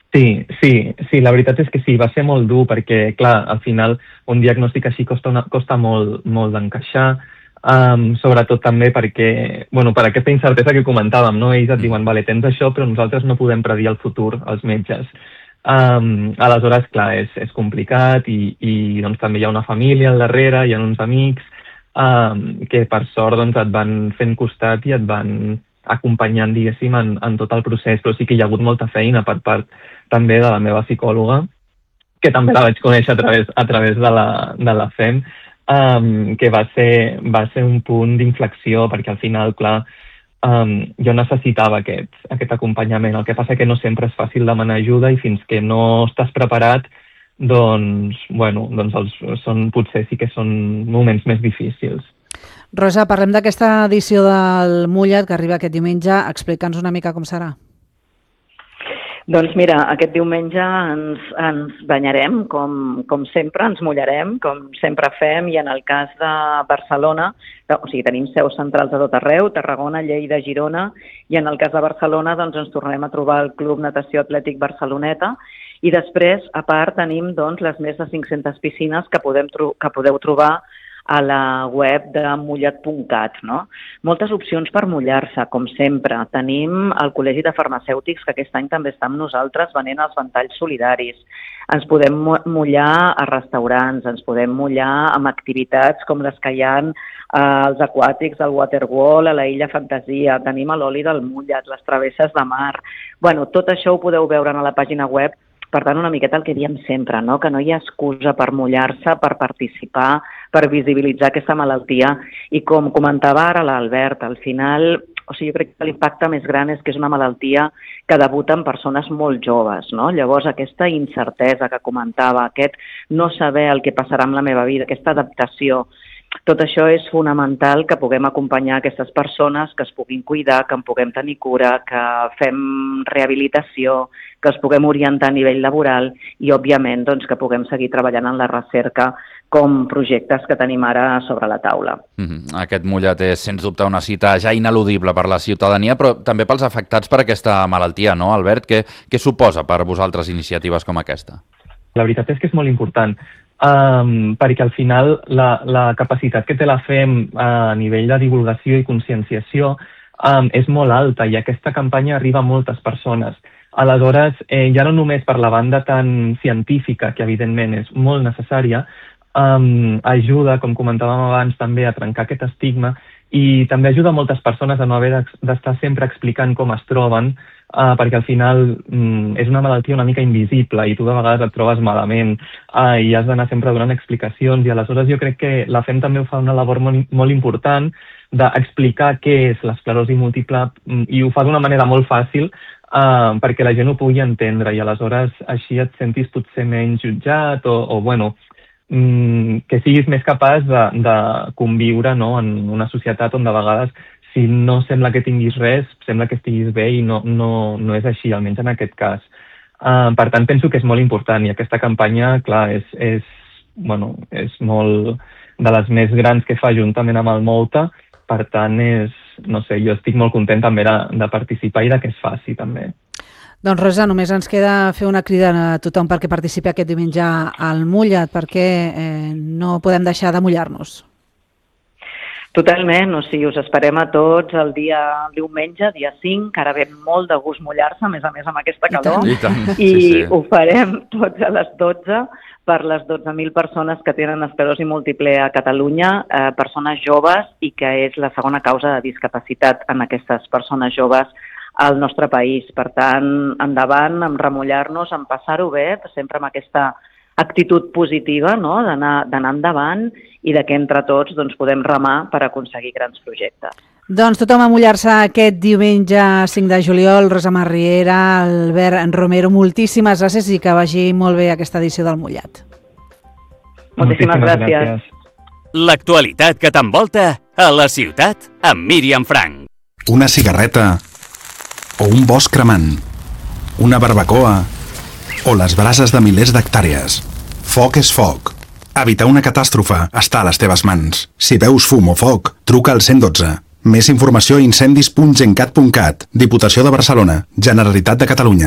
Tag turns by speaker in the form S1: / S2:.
S1: Sí, la veritat és que sí, va ser molt dur perquè, clar, al final un diagnòstic així costa molt d'encaixar, sobretot també perquè, bueno, per aquesta incertesa que comentàvem, no? Ells et diuen, vale, tens això, però nosaltres no podem predir el futur, els metges. Aleshores, clar, és complicat i doncs també hi ha una família al darrere, hi ha uns amics que per sort doncs, et van fent costat i et van acompanyant, diguéssim, en tot el procés, però sí que hi ha hagut molta feina per part també de la meva psicòloga, que també la vaig conèixer a través de la FEM, que va ser un punt d'inflexió, perquè al final, clar, jo necessitava aquest acompanyament. El que passa que no sempre és fàcil demanar ajuda i fins que no estàs preparat, doncs potser sí que són moments més difícils.
S2: Rosa, parlem d'aquesta edició del Mullat que arriba aquest diumenge. Explica'ns una mica com serà.
S3: Doncs mira, aquest diumenge ens banyarem, com sempre, ens mullarem, com sempre fem, i en el cas de Barcelona, o sigui, tenim seus centrals a tot arreu, Tarragona, Lleida, Girona, i en el cas de Barcelona doncs, ens tornem a trobar al Club Natació Atlètic Barceloneta, i després, a part, tenim doncs, les més de 500 piscines que podeu trobar a la web de mullat.cat, no? Moltes opcions per mullar-se, com sempre. Tenim el Col·legi de Farmacèutics, que aquest any també està amb nosaltres venent els ventalls solidaris. Ens podem mullar a restaurants, ens podem mullar amb activitats com les que hi ha als aquàtics, al Waterwall, a la Illa Fantasia. Tenim l'oli del mullat, les travesses de mar. Bueno, tot això ho podeu veure a la pàgina web. Per tant, una miqueta el que diem sempre, no? Que no hi ha excusa per mullar-se, per participar, per visibilitzar aquesta malaltia. I com comentava ara l'Albert, al final, jo crec que l'impacte més gran és que és una malaltia que debuta en persones molt joves, no? Llavors, aquesta incertesa que comentava, aquest no saber el que passarà amb la meva vida, aquesta adaptació, tot això és fonamental que puguem acompanyar aquestes persones, que es puguin cuidar, que en puguem tenir cura, que fem rehabilitació, que els puguem orientar a nivell laboral i, òbviament, doncs, que puguem seguir treballant en la recerca com projectes que tenim ara sobre la taula.
S4: Aquest Mullat és, sens dubte, una cita ja ineludible per la ciutadania, però també pels afectats per aquesta malaltia, no, Albert? Què suposa per vosaltres iniciatives com aquesta?
S1: La veritat és que és molt important, perquè al final la capacitat que té la FEM a nivell de divulgació i conscienciació és molt alta i aquesta campanya arriba a moltes persones. Aleshores, ja no només per la banda tan científica, que evidentment és molt necessària, ajuda, com comentàvem abans, també a trencar aquest estigma i també ajuda moltes persones a no haver d'estar sempre explicant com es troben, perquè al final és una malaltia una mica invisible i tu de vegades et trobes malament i has d'anar sempre donant explicacions i aleshores jo crec que la FEM també fa una labor molt important d'explicar què és l'esclerosi múltiple i ho fa d'una manera molt fàcil perquè la gent ho pugui entendre i aleshores així et sentis potser menys jutjat o bueno, que siguis més capaç de conviure, no, en una societat on de vegades si no sembla que tinguis res, sembla que estiguis bé i no és així, almenys en aquest cas. Per tant, penso que és molt important i aquesta campanya, clar, és molt de les més grans que fa juntament amb el Mouta, per tant, no sé, jo estic molt content també de participar i que es faci també.
S2: Doncs Rosa, només ens queda fer una crida a tothom perquè participi aquest diumenge al Mullat, perquè no podem deixar de mullar-nos.
S3: Totalment, o sigui, us esperem a tots el diumenge, dia 5, que ara ve molt de gust mullar-se, a més amb aquesta calor, i ho farem tots a les 12 per les 12.000 persones que tenen esclerosi múltiple a Catalunya, persones joves, i que és la segona causa de discapacitat en aquestes persones joves al nostre país. Per tant, endavant, en remullar-nos, en passar-ho bé, sempre amb aquesta actitud positiva, no? D'anar endavant i que entre tots podem remar per aconseguir grans projectes.
S2: Doncs tothom a mullar-se aquest diumenge 5 de juliol. Rosa Marriera, Albert Romero, moltíssimes gràcies i que vagi molt bé aquesta edició del Mullat.
S3: Moltíssimes gràcies.
S5: L'actualitat que t'envolta a la ciutat amb Míriam Frank.
S6: Una cigarreta o un bosc cremant, una barbacoa o les brases de milers d'hectàrees. Foc és foc. Evitar una catàstrofe està a les teves mans. Si veus fum o foc, truca al 112. Més informació a incendis.gencat.cat. Diputació de Barcelona. Generalitat de Catalunya.